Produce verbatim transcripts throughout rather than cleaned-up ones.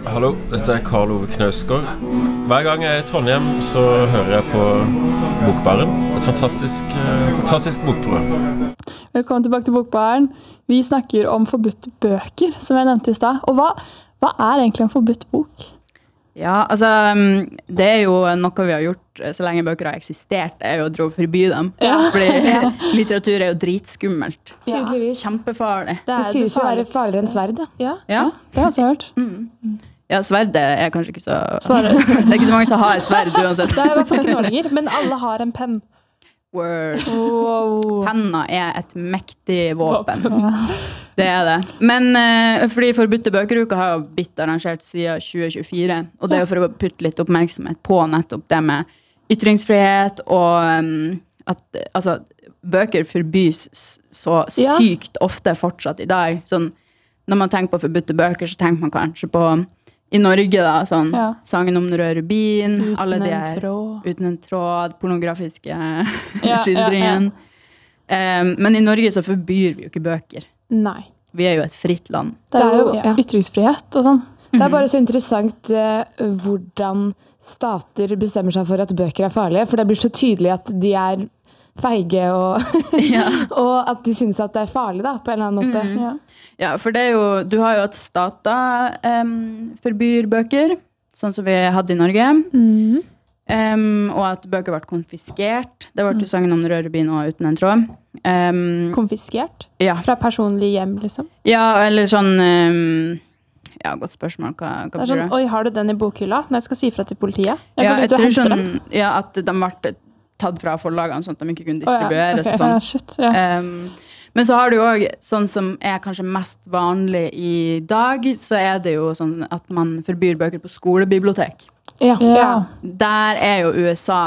Hallo, dette er Karl Ove Knausgård. Hver gang jeg er i Trondheim så hører jeg på Bokbaren. Et fantastisk, uh, fantastisk bokprogram. Velkommen tilbake til Bokbaren. Vi snakker om forbudte bøker, som jeg nevnte i sted. Og hva, hva er egentlig en forbudt bok? Ja, altså, det er jo noe vi har gjort så lenge bøker har eksistert, er jo å dra forbi dem. Ja. Fordi litteratur er jo dritskummelt. Ja. Kjempefarlig. Det, det sies jo å være farligere enn sverd, da. Ja, ja. Det har jeg også hørt. Mm. Ja, sverd er kanskje ikke så... Det er ikke så mange som har sverd uansett. Det er i hvert fall knålinger, men alle har en penn. Word. Wow. Penna er et mektig våpen. Det er det. Men eh, fordi Forbudte bøkeruka har jo blitt arrangert siden tjue tjuefire, og det er jo for å putte litt oppmerksomhet på nettopp det med ytringsfrihet, og um, at altså, bøker forbys så sykt ofte fortsatt i dag. Sånn, når man tenker på forbudte bøker, så tenker man kanskje på i Norge da, sånn, ja. Sangen om den røde rubin, uten alle de en tråd. Uten en tråd, pornografiske ja, skildringen. Ja, ja. Um, men i Norge så forbyr vi jo ikke bøker. Nei. Vi er jo et fritt land. Det er jo ja. ytringsfrihet og sånn. Det er bare så interessant uh, hvordan stater bestemmer seg for at bøker er farlige, for det blir så tydelig at de er feige, og, Ja. og at de synes at det er farlig da, på en eller annen måte. Ja. Ja, for det er jo, du har jo at stater um, forbyr bøker, sånn som vi hadde i Norge. Mhm. Um, og at bøker ble konfiskert. Det ble jo sangen om den røde rubin og uten en tråd. Um, Konfiskert? ja. Fra personlig hjem, liksom? ja, eller sånn... Um, ja, godt spørsmål. Hva, hva Det er sånn, oi, har du den i bokhylla? Når jeg skal si fra til politiet? Jeg Ja, får jeg ut å tror hente sånn, dem. ja, at de ble tatt fra forlagene, sånn at de ikke kunne Å, ja. distribueres Ok, og sånn. ja, shit, ja. Um, men så har du jo også, sånn som er kanskje mest vanlig i dag, så er det jo sånn at man forbyr bøker på skolebibliotek. Ja. Ja. Der er jo U S A,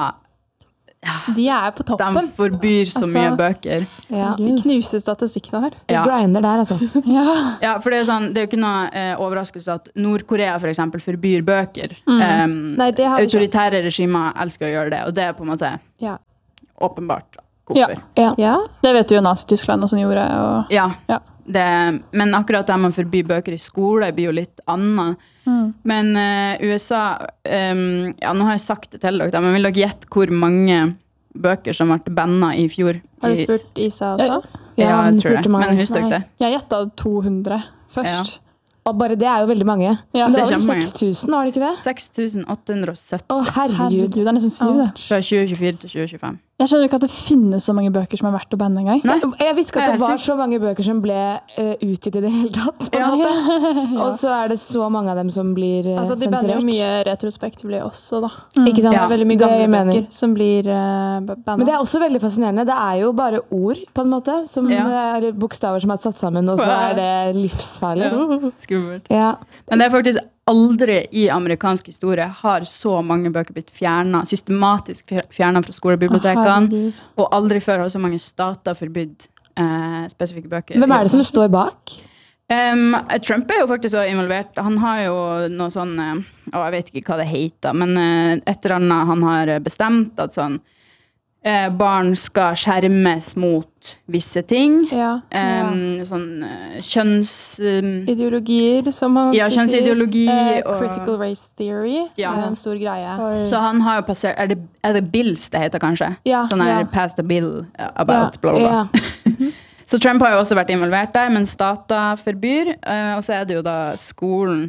De er på de toppen. forbyr så Altså, mye bøker. Ja. De knuser statistikken her. De Ja. grinder der, altså. Ja. Ja, for det er, sånn, det er jo ikke noe eh, overraskelse at Nord-Korea for eksempel forbyr bøker. Um, Nei, det har vi ikke. autoritære regimer elsker å gjøre det, og det er på en måte Ja. åpenbart hvorfor. Ja. Ja. Det vet jo Nazi-Tyskland og sånn gjorde. Og... Ja, Ja. det, men akkurat det med å forby bøker i skole blir jo litt annet. Mm. Men uh, U S A, um, ja, nå har jeg sagt det til dere, da, men vil dere gjette hvor mange bøker som ble bannet i fjor? Har du I- spurt Isa også? Ja, hun jeg tror det. spurte meg. Men husk dere Nei. det. Jeg gjettet to hundre først. Og bare det er jo veldig mange. Ja. Men det Det er var vel kjempemange. seks tusen, var det ikke det? seks tusen åtte hundre og sytti Å, herregud. Herregud, det er nesten syv det. fra tjue tjuefire til tjue tjuefem. Jeg skjønner ikke at det finnes så mange bøker som er verdt å banne en gang. Nei. Jeg visste ikke Det er at det helt var sykt. så mange bøker som ble uh, utgitt i det hele tatt. På en Ja. måte. Og så er det så mange av dem som blir uh, Altså, de banner jo sensurert. mye retrospektivlig også, da. Ikke sant? Det er veldig mye Det gamle gir mening. bøker som blir uh, bannet. Men det er også veldig fascinerende. Det er jo bare ord, på en måte, som, Ja. uh, eller bokstaver som er satt sammen, og så er det livsfarlig. Ja. Skummelt. Ja. Men det er faktisk aldri i amerikansk historie har så mange bøker blitt fjernet, systematisk fjernet fra skolebibliotekene, Herregud. og aldri før har så mange stater forbydd eh, spesifikke bøker. Hvem er det som står bak? Um, Trump er jo faktisk så involvert. Han har jo noe sånn, eh, å, jeg vet ikke hva det heter, men eh, et eller annet han har bestemt at sånn, eh, barn skal skjermes mot visse ting. Ja. Um, sånn eh, kjønns... Um, Ideologier, som man ja, kan si. kjønnsideologi Eh, og... critical race theory Ja. er en stor greie. Så han har jo passert, er det, er det bills det heter kanskje? Ja, Sånn her, ja. pass the bill about, Ja, bla bla bla. ja. Så Trump har jo også vært involvert der, men stater forbyr, uh, og så er det jo da skolen.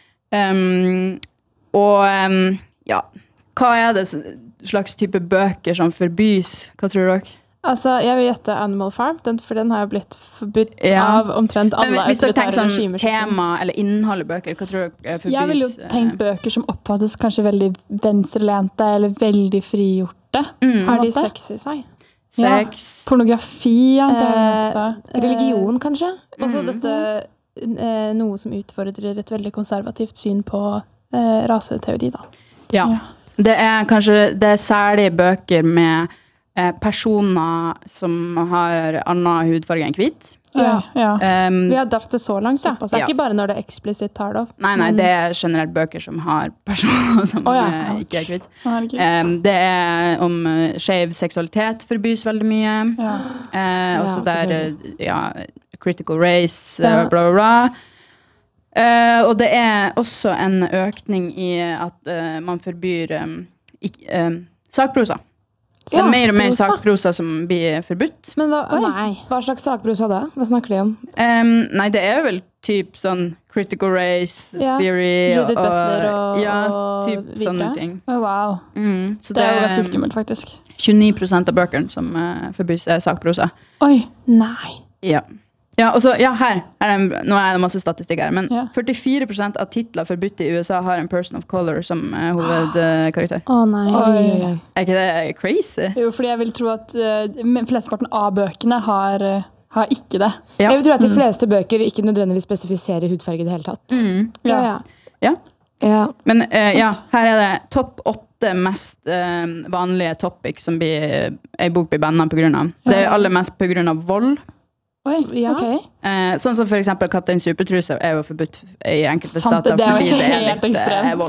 Um, og um, ja, hva er det slags type bøker som forbys? Hva tror dere? Altså, jeg vil gjette Animal Farm, den, for den har jo blitt forbudt Ja. av omtrent alle Men hvis dere tenker autoritære sånn regimer. som tema eller innhold i bøker, hva tror dere forbys? Jeg ville jo tenkt bøker som oppfattes kanskje veldig venstrelente eller veldig frigjorte. mm, Har de måte. sex i seg? sex? Pornografi, ja. Det er det Eh, neste. religion, kanskje? Også Mm. dette, eh, noe som utfordrer et veldig konservativt syn på eh, raseteori, da. Ja. Ja. Det er kanskje, det er særlig bøker med eh, personer som har annen hudfarge enn hvit. Ja, ja. Um, Vi har dratt det så langt, da. Såpass, Det er ja. ikke bare når det eksplisitt tar det opp. Nei, nei, Men- det er generelt bøker som har personer som Å, ja. eh, ikke er kvitt. Herregud. Um, det er om uh, skjev seksualitet forbys veldig mye. Ja. Eh, Ja, også der, selvfølgelig. eh, ja, critical race, Ja. uh, bla bla bla. Uh, og det er også en økning i at uh, man forbyr um, ikk- um, sakprosa. Så det er mer og mer Sakprosa. sakprosa som blir forbudt. Men hva, nei. Hva slags sakprosa da? Hva snakker de om? Um, nei, det er vel typ sånn critical race Ja. theory Judith Butler og- ja, og typ like. sånne ting. Oh, wow. Mm, så Det er jo det ganske skummelt, faktisk. tjueni prosent av bøkene som uh, forbys er sakprosa. Oi. Nei. Ja. Ja, og så, ja, her, her er en, nå er det masse statistikk her, men Ja. førtifire prosent av titler forbudt i U S A har en person of color som uh, hovedkarakter. Å nei. Oi. Oi, oi, oi. Er ikke det crazy? Jo, fordi jeg vil tro at uh, flesteparten av bøkene har, uh, har ikke det. Ja. Jeg vil tro at de fleste bøker ikke nødvendigvis spesifiserer hudfarge i det hele tatt. Mm. Ja, ja. Ja. Ja. Men uh, ja, her er det topp åtte mest uh, vanlige topics som blir, en bok blir bannet på grunn av. Det er aller mest på grunn av vold. Oi, Ja. ok. Eh, sånn som for eksempel Kaptein Supertruse er jo forbudt i enkelte Sant, stater det er jo fordi det er helt litt eh, ekstremt.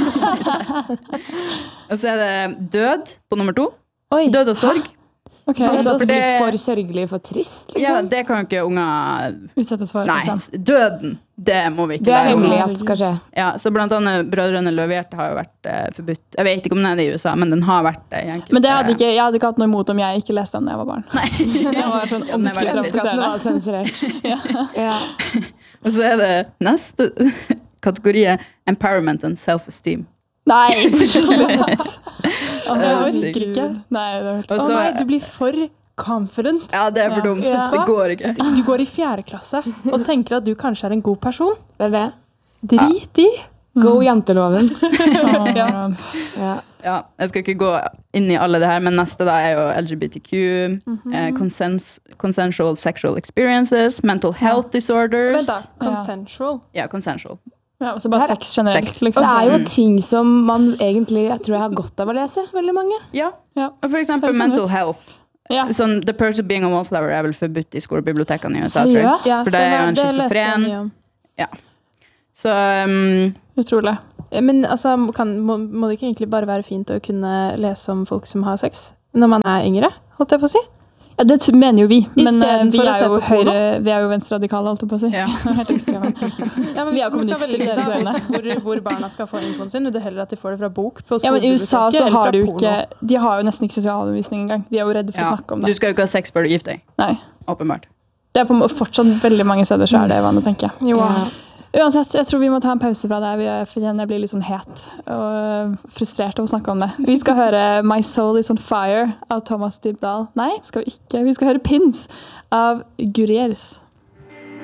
vold. Og så er det død på nummer to. Oi. Død og sorg. Ok, Altså, for det- for sørgelig, for trist, liksom. Ja, det kan jo ikke unger utsettes for. Nei, liksom. døden, det må vi ikke Det er lære om. hemmelig at skal skje. Ja, så blant annet Brødrene Løvehjerte har jo vært eh, forbudt. Jeg vet ikke om den er det i U S A, men den har vært det i enkelte. Men det hadde ikke, jeg hadde ikke hatt noe imot om jeg ikke leste den da jeg var barn. Nei. Det var sånn Ja, den er ordentlig veldig trist. Vennskapene provoserende. var sensurert. ja. Og så er det neste kategori er empowerment and self-esteem. Nei! Slutt. Å, Det jeg er orker sykt. ikke. Nei, det var Og Å så, nei, du blir for confident. ja, det er for Ja. dumt. Ja. Det går ikke. Du går i fjerde klasse og tenker at du kanskje er en god person. Det er det. Drit i. Go janteloven. ja. Ja. Ja, jeg skal ikke gå inn i alle det her, men neste da er jo L G B T Q, eh, consens consensual sexual experiences, mental health disorders. Vent da, consensual. Ja, consensual. Ja, så bare Her er- sex generelt, Sex. liksom. Det er jo Mm. ting som man egentlig jeg tror jeg har godt av å lese. Veldig mange. Ja, Ja. og for eksempel Høres sånn mental ut. health. Ja. Sånn, the pursuit of being a wallflower er vel forbudt i skolebibliotekene i U S A, tror jeg. Seriøst? Ja, For det er jo en det leste jeg schizofren. mye om. Så, um, Utrolig. Men altså, kan, må, må det ikke egentlig bare være fint å kunne lese om folk som har sex når man er yngre, holdt jeg på å si? Ja, det t- mener jo vi, men eh, Istedenfor vi å er se jo på porno. høyre, vi er jo venstreradikale, holdt jeg på å si. ja. Helt ekstreme. Ja, men Vi er hvis man skal kommunister velge i deres da, øyne. hvor, hvor barna skal få infoen sin, vil du heller at de får det fra bok på Ja, men i U S A skolebiblioteket så eller har fra de jo porno? ikke, de har jo nesten ikke seksualundervisning engang. De er jo redde for ja. å snakke om Du det. skal jo ikke ha sex før du gifter deg, Nei. åpenbart. Det er på en måte fortsatt veldig mange steder så er det vanlig, tenker jeg. Jo, Ja. Uansett, jeg tror vi må ta en pause fra det. Vi er- for Jeg blir litt sånn het og frustrert av å snakke om det. Vi skal høre My Soul Is On Fire av Thomas Dybdahl. Nei, skal vi ikke. Vi skal høre Pins av Gurriers.